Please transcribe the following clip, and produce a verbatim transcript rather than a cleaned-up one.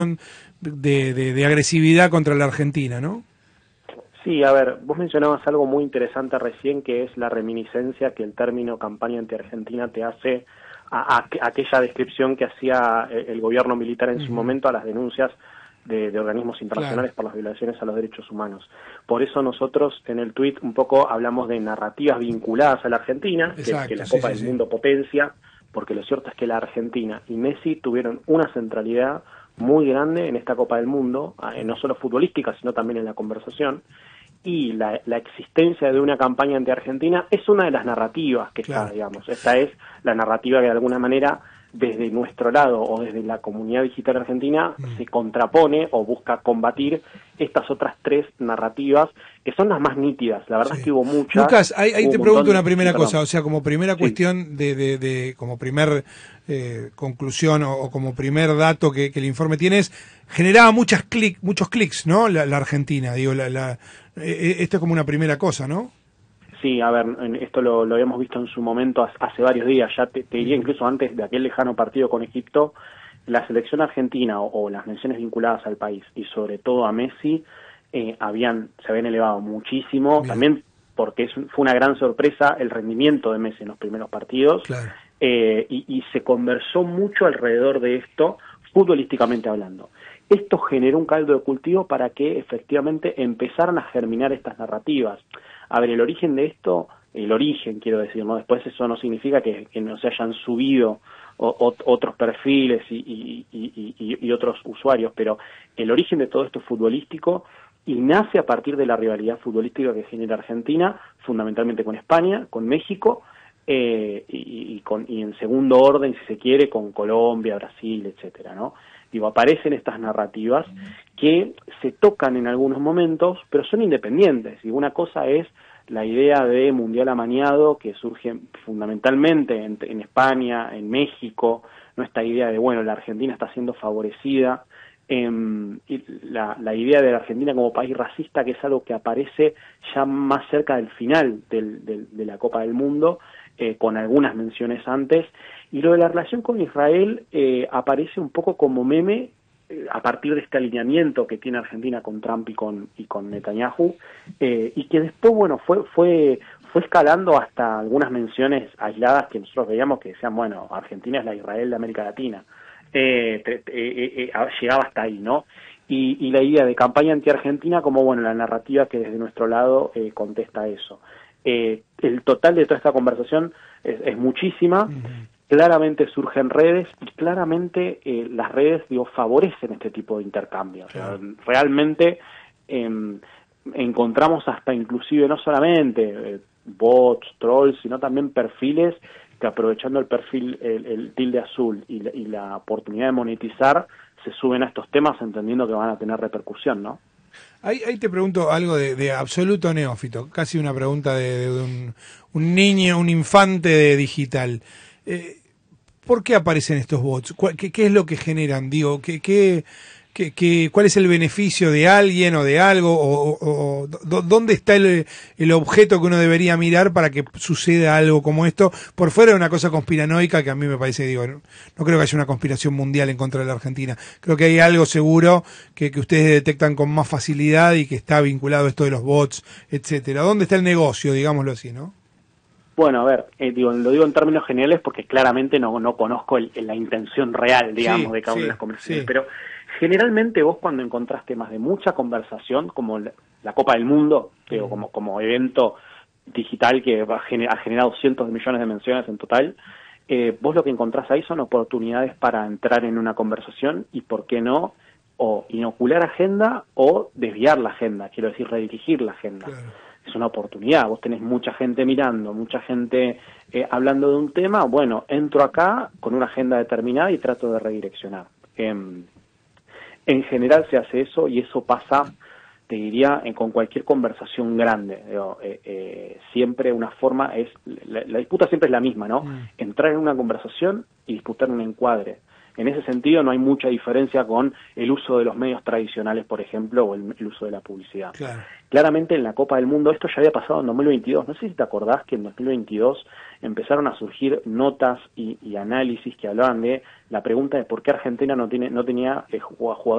de, de, de agresividad contra la Argentina, ¿no? Sí, a ver, vos mencionabas algo muy interesante recién, que es la reminiscencia que el término campaña anti-argentina te hace a, a, a aquella descripción que hacía el gobierno militar en uh-huh. su momento a las denuncias de, de organismos internacionales, claro, por las violaciones a los derechos humanos. Por eso nosotros en el tuit un poco hablamos de narrativas vinculadas a la Argentina, Exacto, que, que la Copa sí, sí, del sí. Mundo potencia, porque lo cierto es que la Argentina y Messi tuvieron una centralidad muy grande en esta Copa del Mundo, eh, no solo futbolística, sino también en la conversación, y la, la existencia de una campaña anti-Argentina es una de las narrativas que claro. está, digamos. Esta es la narrativa que de alguna manera, desde nuestro lado o desde la comunidad digital argentina, mm. se contrapone o busca combatir estas otras tres narrativas, que son las más nítidas. La verdad sí. es que hubo muchas. Lucas, ahí, ahí te pregunto una primera cosa, o sea, como primera sí. cuestión, de, de, de como primer eh, conclusión o, o como primer dato que, que el informe tiene es, generaba muchas clic, muchos clics, ¿no? La, la Argentina, digo, la, la, eh, esto es como una primera cosa, ¿no? Sí, a ver, esto lo, lo habíamos visto en su momento hace varios días, ya te, te diría incluso antes de aquel lejano partido con Egipto, la selección argentina o, o las menciones vinculadas al país y sobre todo a Messi eh, habían se habían elevado muchísimo, Bien. también porque es, fue una gran sorpresa el rendimiento de Messi en los primeros partidos, claro. eh, y, y se conversó mucho alrededor de esto, futbolísticamente hablando. Esto generó un caldo de cultivo para que efectivamente empezaran a germinar estas narrativas. A ver, el origen de esto, el origen quiero decir, ¿no? Después eso no significa que, que no se hayan subido o, o, otros perfiles y, y, y, y, y otros usuarios, pero el origen de todo esto es futbolístico y nace a partir de la rivalidad futbolística que genera Argentina, fundamentalmente con España, con México, eh, y, y, con, y en segundo orden, si se quiere, con Colombia, Brasil, etcétera, ¿no? Digo, aparecen estas narrativas que se tocan en algunos momentos, pero son independientes. Y una cosa es la idea de mundial amañado, que surge fundamentalmente en, en España, en México, no esta idea de, bueno, la Argentina está siendo favorecida, eh, y la, la idea de la Argentina como país racista, que es algo que aparece ya más cerca del final del, del, de la Copa del Mundo, eh, con algunas menciones antes. Y lo de la relación con Israel eh, aparece un poco como meme eh, a partir de este alineamiento que tiene Argentina con Trump y con y con Netanyahu, eh, y que después, bueno, fue fue fue escalando hasta algunas menciones aisladas que nosotros veíamos que decían, bueno, Argentina es la Israel de América Latina. Eh, eh, eh, eh, llegaba hasta ahí, ¿no? Y, y la idea de campaña anti-Argentina como, bueno, la narrativa que desde nuestro lado eh, contesta eso. Eh, el total de toda esta conversación es, es muchísima. Uh-huh. Claramente surgen redes y claramente eh, las redes, digo, favorecen este tipo de intercambios. Claro. O sea, realmente eh, encontramos hasta inclusive no solamente eh, bots, trolls, sino también perfiles que aprovechando el perfil, el, el tilde azul y la, y la oportunidad de monetizar, se suben a estos temas entendiendo que van a tener repercusión, ¿no? Ahí, ahí te pregunto algo de, de absoluto neófito, casi una pregunta de, de un, un niño, un infante de digital. Eh, ¿Por qué aparecen estos bots? ¿Qué, qué es lo que generan? Digo, ¿qué, qué, qué, qué, ¿cuál es el beneficio de alguien o de algo? ¿O, o, o dónde está el, el objeto que uno debería mirar para que suceda algo como esto? Por fuera de una cosa conspiranoica que a mí me parece, digo, no, no creo que haya una conspiración mundial en contra de la Argentina. Creo que hay algo seguro que, que ustedes detectan con más facilidad y que está vinculado a esto de los bots, etcétera. ¿Dónde está el negocio, digámoslo así, no? Bueno, a ver, eh, digo, lo digo en términos generales porque claramente no, no conozco el, la intención real, digamos, sí, de cada una sí, de las conversaciones, sí. Pero generalmente vos cuando encontrás temas de mucha conversación, como la, la Copa del Mundo, digo, mm. como, como evento digital que ha generado cientos de millones de menciones en total, eh, vos lo que encontrás ahí son oportunidades para entrar en una conversación y, ¿por qué no?, o inocular agenda o desviar la agenda, quiero decir, redirigir la agenda. Claro. Es una oportunidad, vos tenés mucha gente mirando, mucha gente eh, hablando de un tema, bueno, entro acá con una agenda determinada y trato de redireccionar. Eh, en general se hace eso y eso pasa, te diría, eh, con cualquier conversación grande. Digo, eh, eh, siempre una forma es, la, la disputa siempre es la misma, ¿no? Mm. Entrar en una conversación y disputar un encuadre. en ese sentido no hay mucha diferencia con el uso de los medios tradicionales, por ejemplo, o el, el uso de la publicidad. Claro. Claramente en la Copa del Mundo, esto ya había pasado en dos mil veintidós, no sé si te acordás que en dos mil veintidós empezaron a surgir notas y, y análisis que hablaban de la pregunta de por qué Argentina no tiene no tenía eh, jugadores